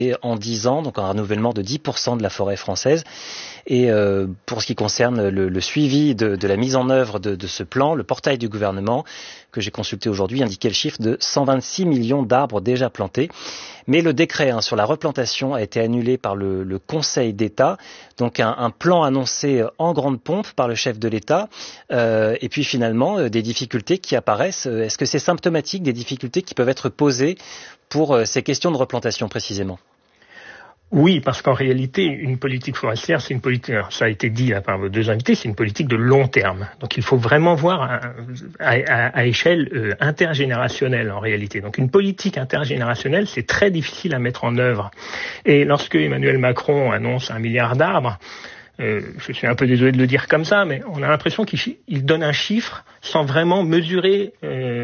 en 10 ans, donc un renouvellement de 10% de la forêt française. Et pour ce qui concerne le suivi de la mise en œuvre de ce plan, le portail du gouvernement que j'ai consulté aujourd'hui indiquait le chiffre de 126 millions d'arbres déjà plantés. Mais le décret sur la replantation a été annulé par le Conseil d'État, donc un plan annoncé en grande pompe par le chef de l'État, et puis finalement des difficultés qui apparaissent. Est-ce que c'est symptomatique des difficultés qui peuvent être posées pour ces questions de replantation précisément ? Oui, parce qu'en réalité, une politique forestière, c'est une politique, ça a été dit par vos deux invités, c'est une politique de long terme. Donc il faut vraiment voir à échelle intergénérationnelle en réalité. Donc une politique intergénérationnelle, c'est très difficile à mettre en œuvre. Et lorsque Emmanuel Macron annonce 1 milliard d'arbres, je suis un peu désolé de le dire comme ça, mais on a l'impression qu'il donne un chiffre sans vraiment mesurer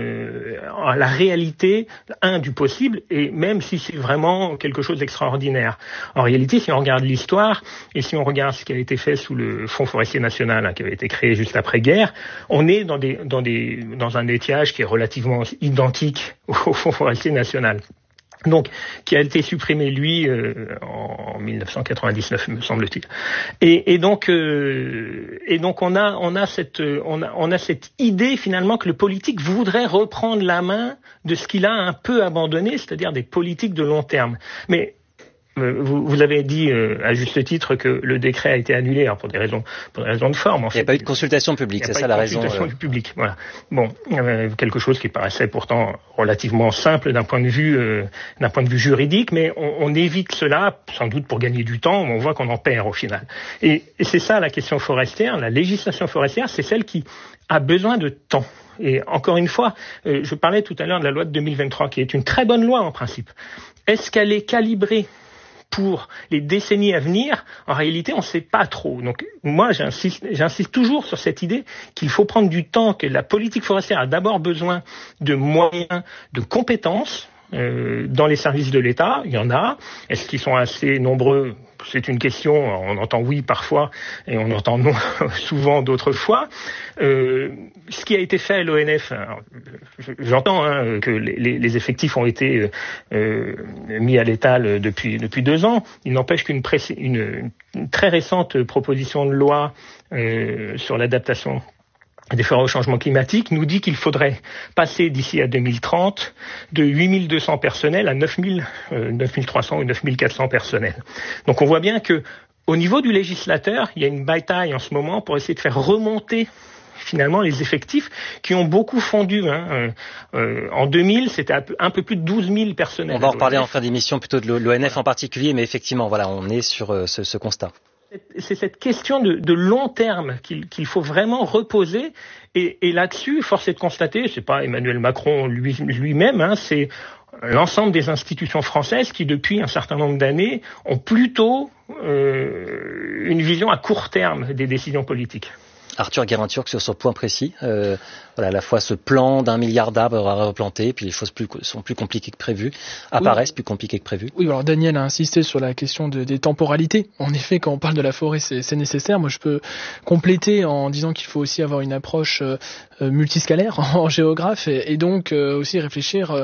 la réalité, du possible, et même si c'est vraiment quelque chose d'extraordinaire. En réalité, si on regarde l'histoire, et si on regarde ce qui a été fait sous le Fonds forestier national, qui avait été créé juste après-guerre, on est dans un étiage qui est relativement identique au Fonds forestier national. Donc, qui a été supprimé, lui, en 1999, me semble-t-il. Et donc, on a cette idée, finalement, que le politique voudrait reprendre la main de ce qu'il a un peu abandonné, c'est-à-dire des politiques de long terme. Mais, vous avez dit à juste titre que le décret a été annulé pour des raisons de forme. En fait, il n'y a pas eu de consultation publique, c'est ça la raison. Consultation publique, voilà. Bon, quelque chose qui paraissait pourtant relativement simple d'un point de vue juridique, mais on évite cela sans doute pour gagner du temps. On voit qu'on en perd au final. Et c'est ça la question forestière. La législation forestière, c'est celle qui a besoin de temps. Et encore une fois, je parlais tout à l'heure de la loi de 2023, qui est une très bonne loi en principe. Est-ce qu'elle est calibrée pour les décennies à venir? En réalité, on ne sait pas trop. Donc, moi, j'insiste toujours sur cette idée qu'il faut prendre du temps, que la politique forestière a d'abord besoin de moyens, de compétences. Dans les services de l'État, il y en a. Est-ce qu'ils sont assez nombreux? C'est une question. On entend oui parfois et on entend non souvent d'autres fois. Ce qui a été fait à l'ONF, j'entends que les effectifs ont été mis à l'étal depuis 2 ans. Il n'empêche qu'une très récente proposition de loi sur l'adaptation des forêts au changement climatique nous dit qu'il faudrait passer d'ici à 2030 de 8200 personnels à 9300 ou 9400 personnels. Donc on voit bien que au niveau du législateur, il y a une bataille en ce moment pour essayer de faire remonter finalement les effectifs qui ont beaucoup fondu. En 2000, c'était un peu plus de 12 000 personnels. On va en reparler en fin d'émission plutôt de l'ONF en particulier, mais effectivement, voilà, on est sur ce constat. C'est cette question de long terme qu'il faut vraiment reposer, et là-dessus, force est de constater, c'est pas Emmanuel Macron lui-même, c'est l'ensemble des institutions françaises qui, depuis un certain nombre d'années, ont plutôt une vision à court terme des décisions politiques. Arthur Guérin-Turc sur ce point précis, à la fois ce plan d'1 milliard d'arbres à replanter, puis les choses sont plus compliquées que prévu, apparaissent plus compliquées que prévu. Oui, alors Daniel a insisté sur la question des temporalités. En effet, quand on parle de la forêt, c'est nécessaire. Moi, je peux compléter en disant qu'il faut aussi avoir une approche multiscalaire en géographe, et donc aussi réfléchir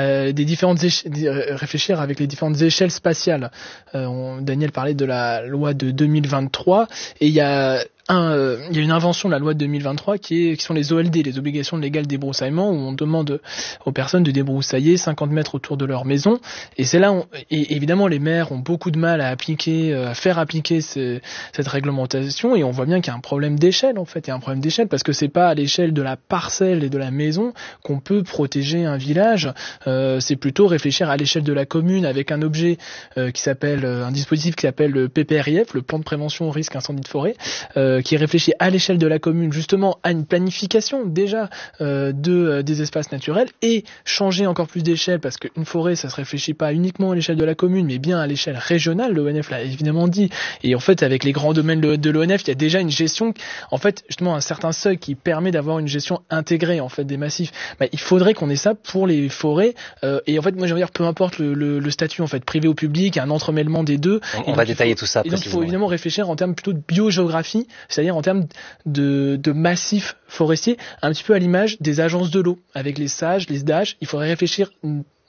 réfléchir avec les différentes échelles spatiales. Daniel parlait de la loi de 2023, et il y a une invention de la loi de 2023 qui sont les OLD, les obligations de légal débroussaillement, où on demande aux personnes de débroussailler 50 mètres autour de leur maison. Et c'est là, et évidemment, les maires ont beaucoup de mal à faire appliquer cette réglementation, et on voit bien qu'il y a un problème d'échelle, en fait. Il y a un problème d'échelle parce que c'est pas à l'échelle de la parcelle et de la maison qu'on peut protéger un village. C'est plutôt réfléchir à l'échelle de la commune avec un objet un dispositif qui s'appelle le PPRIF, le plan de prévention au risque incendie de forêt, qui réfléchit à l'échelle de la commune justement à une planification déjà des espaces naturels, et changer encore plus d'échelle, parce qu'une forêt ça se réfléchit pas uniquement à l'échelle de la commune mais bien à l'échelle régionale. L'ONF l'a évidemment dit, et en fait avec les grands domaines de l'ONF il y a déjà une gestion, en fait justement un certain seuil qui permet d'avoir une gestion intégrée en fait des massifs. Il faudrait qu'on ait ça pour les forêts, et en fait moi je veux dire peu importe le statut en fait privé ou public, un entremêlement des deux. On va détailler tout ça. Et donc il faut évidemment réfléchir en termes plutôt de biogéographie, c'est-à-dire en termes de massifs forestiers, un petit peu à l'image des agences de l'eau, avec les SAGE, les SDAGE. Il faudrait réfléchir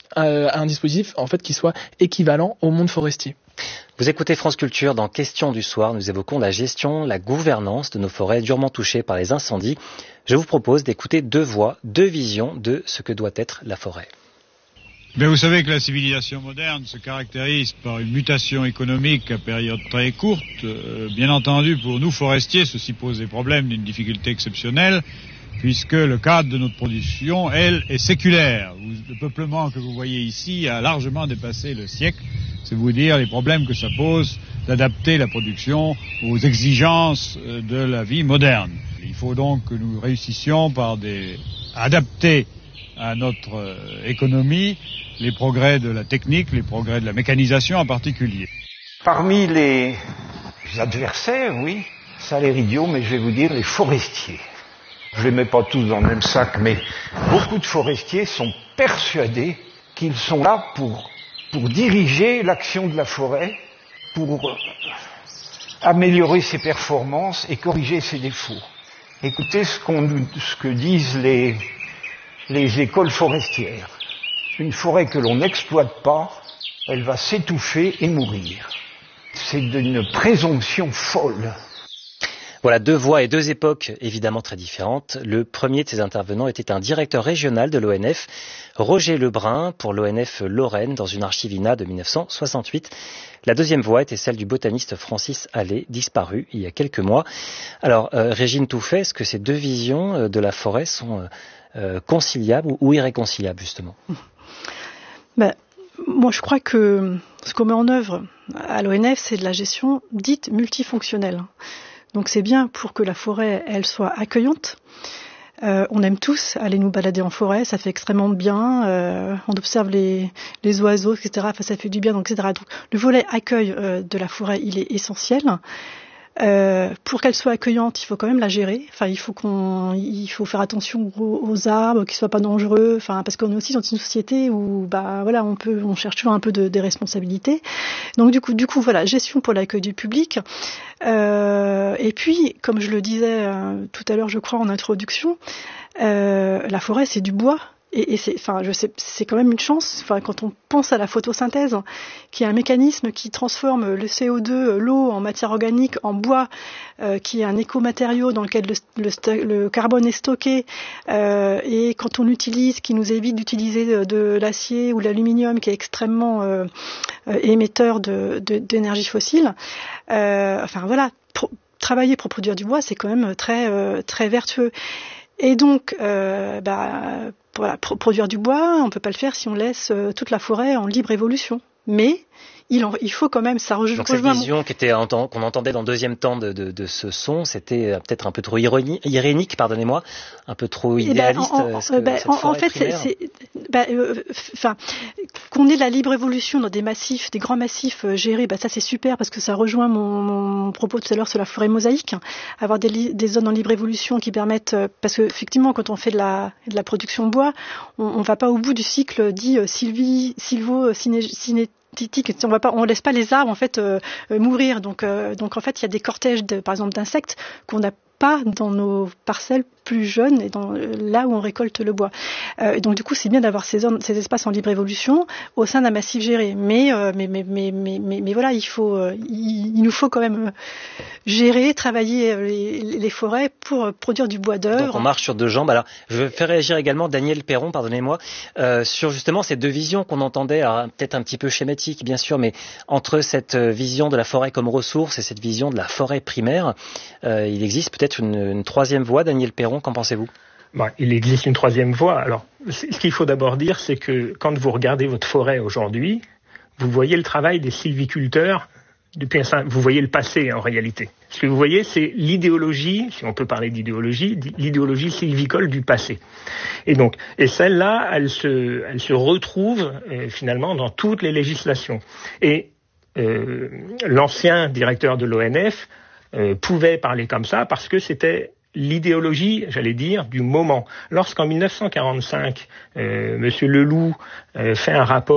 un dispositif en fait qui soit équivalent au monde forestier. Vous écoutez France Culture. Dans Questions du soir, nous évoquons la gestion, la gouvernance de nos forêts durement touchées par les incendies. Je vous propose d'écouter deux voix, deux visions de ce que doit être la forêt. Mais vous savez que la civilisation moderne se caractérise par une mutation économique à période très courte. Bien entendu, pour nous forestiers, ceci pose des problèmes d'une difficulté exceptionnelle, puisque le cadre de notre production, elle, est séculaire. Le peuplement que vous voyez ici a largement dépassé le siècle. C'est vous dire les problèmes que ça pose d'adapter la production aux exigences de la vie moderne. Il faut donc que nous réussissions adapter à notre économie les progrès de la technique, les progrès de la mécanisation en particulier. Parmi les adversaires, oui, ça a l'air idiot, mais je vais vous dire les forestiers. Je les mets pas tous dans le même sac, mais beaucoup de forestiers sont persuadés qu'ils sont là pour diriger l'action de la forêt, pour améliorer ses performances et corriger ses défauts. Écoutez ce que disent les écoles forestières. Une forêt que l'on n'exploite pas, elle va s'étouffer et mourir. C'est d'une présomption folle. Voilà, deux voix et deux époques évidemment très différentes. Le premier de ces intervenants était un directeur régional de l'ONF, Roger Lebrun, pour l'ONF Lorraine, dans une archive INA de 1968. La deuxième voix était celle du botaniste Francis Allais, disparu il y a quelques mois. Alors, Régine Touffet, est-ce que ces deux visions de la forêt sont conciliables ou irréconciliables, justement ? Moi, je crois que ce qu'on met en œuvre à l'ONF, c'est de la gestion dite multifonctionnelle. Donc c'est bien pour que la forêt, elle soit accueillante. On aime tous aller nous balader en forêt, ça fait extrêmement bien. On observe les oiseaux, etc. Enfin, ça fait du bien, donc, etc. Donc le volet accueil de la forêt, il est essentiel. Pour qu'elle soit accueillante, il faut quand même la gérer. Enfin, il faut faire attention aux arbres, qu'ils soient pas dangereux. Enfin, parce qu'on est aussi dans une société où, on cherche toujours un peu des responsabilités. Donc, du coup, voilà, gestion pour l'accueil du public. Et puis, comme je le disais tout à l'heure, je crois en introduction, la forêt, c'est du bois. Et c'est quand même une chance. Enfin, quand on pense à la photosynthèse, qui est un mécanisme qui transforme le CO2, l'eau en matière organique, en bois, qui est un écomatériau dans lequel le carbone est stocké, et quand on l'utilise, qui nous évite d'utiliser de l'acier ou de l'aluminium, qui est extrêmement émetteur d'énergie fossile. Travailler pour produire du bois, c'est quand même très très vertueux. Et donc, produire du bois, on peut pas le faire si on laisse toute la forêt en libre évolution. Mais il faut quand même, ça rejoint. Donc cette vision qu'on entendait dans le deuxième temps de ce son, c'était peut-être un peu trop irénique, pardonnez-moi, un peu trop idéaliste. Qu'on ait la libre évolution dans des grands massifs gérés, ça c'est super parce que ça rejoint mon propos tout à l'heure sur la forêt mosaïque. Avoir des zones en libre évolution qui permettent, parce que effectivement quand on fait de la production de bois, on va pas au bout du cycle dit sylvo-cinétique. On laisse pas les arbres en fait mourir. Donc en fait il y a des cortèges par exemple d'insectes qu'on n'a pas dans nos parcelles plus jeunes et là où on récolte le bois. Donc du coup c'est bien d'avoir ces espaces en libre évolution au sein d'un massif géré. Mais voilà, il nous faut quand même gérer, travailler les forêts pour produire du bois d'œuvre. Donc on marche sur deux jambes. Alors je vais faire réagir également Daniel Perron, pardonnez-moi, sur justement ces deux visions qu'on entendait, peut-être un petit peu schématique bien sûr, mais entre cette vision de la forêt comme ressource et cette vision de la forêt primaire, il existe peut-être une troisième voie. Daniel Perron, qu'en pensez-vous ? Il existe une troisième voie. Alors, ce qu'il faut d'abord dire, c'est que quand vous regardez votre forêt aujourd'hui, vous voyez le travail des sylviculteurs vous voyez le passé en réalité. Ce que vous voyez, c'est l'idéologie, si on peut parler d'idéologie, l'idéologie sylvicole du passé. Et celle-là, elle se retrouve finalement dans toutes les législations. Et l'ancien directeur de l'ONF pouvait parler comme ça parce que c'était l'idéologie, j'allais dire, du moment. Lorsqu'en 1945, Monsieur Leloup fait un rapport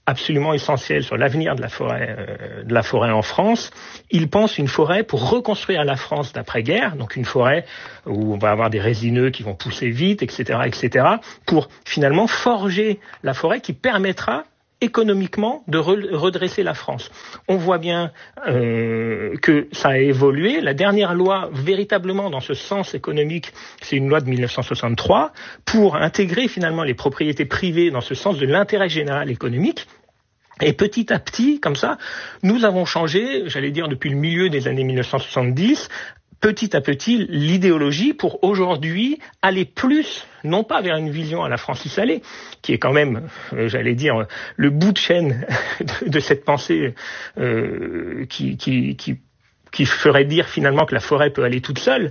absolument essentiel sur l'avenir de la forêt en France. Il pense une forêt pour reconstruire la France d'après-guerre, donc une forêt où on va avoir des résineux qui vont pousser vite, etc., pour finalement forger la forêt qui permettra économiquement de redresser la France. On voit bien que ça a évolué. La dernière loi véritablement dans ce sens économique, c'est une loi de 1963 pour intégrer finalement les propriétés privées dans ce sens de l'intérêt général économique. Et petit à petit, comme ça, nous avons changé, j'allais dire depuis le milieu des années 1970, petit à petit l'idéologie pour aujourd'hui aller plus, non pas vers une vision à la Francis Allais, qui est quand même, j'allais dire, le bout de chaîne de cette pensée qui ferait dire finalement que la forêt peut aller toute seule.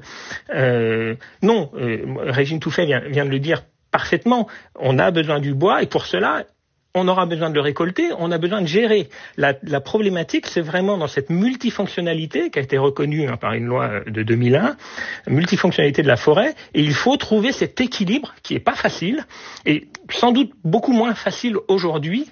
Non, Régine Touffet vient de le dire parfaitement, on a besoin du bois et pour cela, on aura besoin de le récolter, on a besoin de gérer. La problématique, c'est vraiment dans cette multifonctionnalité qui a été reconnue par une loi de 2001, multifonctionnalité de la forêt, et il faut trouver cet équilibre qui est pas facile, et sans doute beaucoup moins facile aujourd'hui,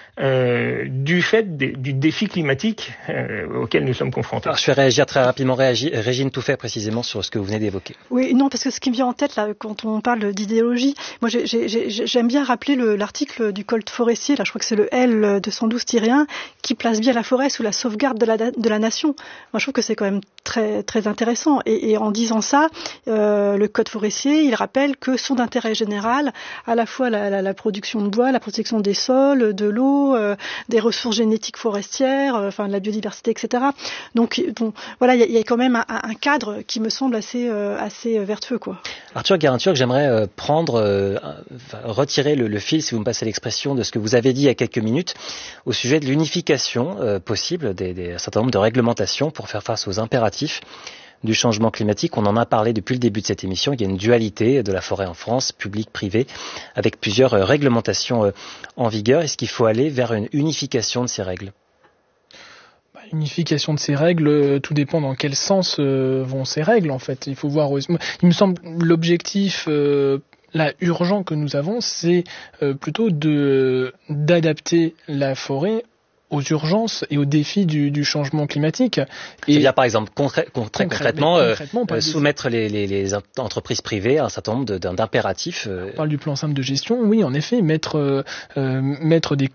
du fait du défi climatique auquel nous sommes confrontés. Alors, je vais réagir très rapidement, Régine Touffet, précisément sur ce que vous venez d'évoquer. Oui, non, parce que ce qui me vient en tête là, quand on parle d'idéologie, moi j'aime bien rappeler l'article du Code forestier, là je crois que c'est le L 212-1, qui place bien la forêt sous la sauvegarde de la nation. Moi je trouve que c'est quand même très très intéressant. Et en disant ça, le Code forestier, il rappelle que sont d'intérêt général à la fois la production de bois, la protection des sols, de l'eau, des ressources génétiques forestières, de la biodiversité, etc. Donc bon, voilà, il y a quand même un cadre qui me semble assez vertueux, quoi. Arthur Guérin-Turc, j'aimerais retirer le fil, si vous me passez l'expression, de ce que vous avez dit il y a quelques minutes au sujet de l'unification possible d'un certain nombre de réglementations pour faire face aux impératifs du changement climatique. On en a parlé depuis le début de cette émission. Il y a une dualité de la forêt en France, publique, privée, avec plusieurs réglementations en vigueur. Est-ce qu'il faut aller vers une unification de ces règles ? Unification de ces règles, tout dépend dans quel sens vont ces règles, en fait. Il faut voir. Il me semble l'objectif là urgent que nous avons, c'est plutôt d'adapter la forêt aux urgences et aux défis du changement climatique. C'est-à-dire, par exemple, concrètement soumettre les entreprises privées à un certain nombre d'impératifs. On parle du plan simple de gestion, oui, en effet, mettre des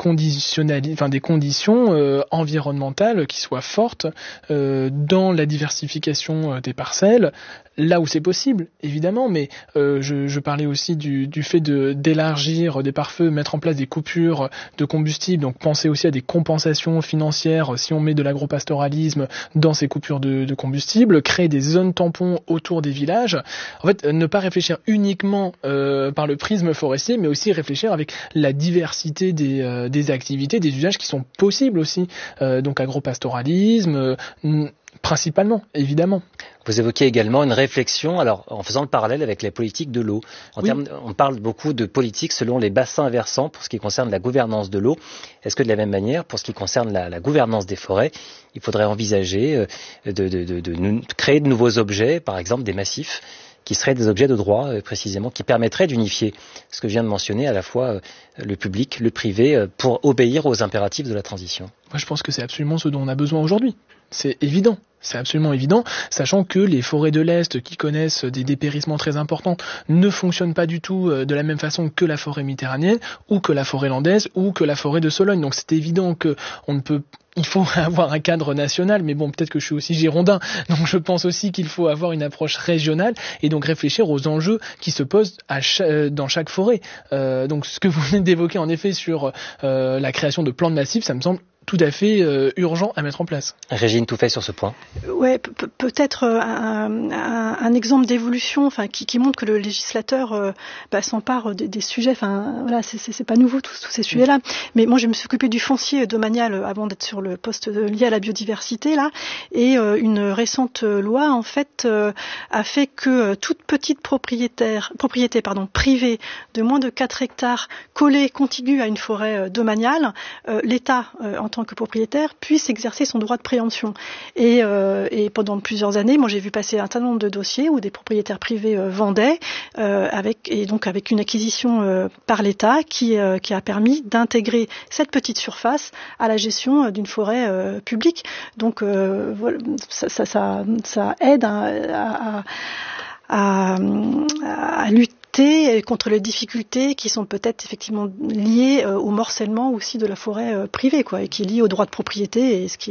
conditions environnementales qui soient fortes dans la diversification des parcelles, là où c'est possible, évidemment, mais je parlais aussi du fait d'élargir des pare-feux, mettre en place des coupures de combustible, donc penser aussi à des compensations financières si on met de l'agropastoralisme dans ces coupures de combustible, créer des zones tampons autour des villages. En fait, ne pas réfléchir uniquement par le prisme forestier, mais aussi réfléchir avec la diversité des activités, des usages qui sont possibles aussi. Donc agropastoralisme, principalement, évidemment. Vous évoquez également une réflexion, alors en faisant le parallèle avec la politique de l'eau. On parle beaucoup de politique selon les bassins versants pour ce qui concerne la gouvernance de l'eau. Est-ce que de la même manière, pour ce qui concerne la gouvernance des forêts, il faudrait envisager de créer de nouveaux objets, par exemple des massifs, qui seraient des objets de droit précisément, qui permettraient d'unifier ce que je viens de mentionner, à la fois le public, le privé, pour obéir aux impératifs de la transition? Moi, je pense que c'est absolument ce dont on a besoin aujourd'hui. C'est évident. C'est absolument évident, sachant que les forêts de l'Est qui connaissent des dépérissements très importants ne fonctionnent pas du tout de la même façon que la forêt méditerranéenne ou que la forêt landaise ou que la forêt de Sologne. Donc c'est évident que il faut avoir un cadre national, mais bon, peut-être que je suis aussi girondin, donc je pense aussi qu'il faut avoir une approche régionale et donc réfléchir aux enjeux qui se posent dans chaque forêt. Donc ce que vous venez d'évoquer en effet sur la création de plans de massifs, ça me semble tout à fait urgent à mettre en place. Régine Touffet sur ce point. Ouais, peut-être un exemple d'évolution, qui montre que le législateur s'empare des sujets. Voilà, c'est pas nouveau tous ces sujets-là. Mais moi, je me suis occupée du foncier domanial avant d'être sur le poste lié à la biodiversité là. Et une récente loi en fait a fait que toute petite propriété privée de moins de 4 hectares collée contiguë à une forêt domaniale, l'État en tant que propriétaire, puisse exercer son droit de préemption. Et pendant plusieurs années, moi j'ai vu passer un certain nombre de dossiers où des propriétaires privés vendaient, avec une acquisition par l'État qui a permis d'intégrer cette petite surface à la gestion d'une forêt publique. Donc voilà, ça aide à lutter contre les difficultés qui sont peut-être effectivement liées au morcellement aussi de la forêt privée, quoi, et qui est liée au droit de propriété, et ce qui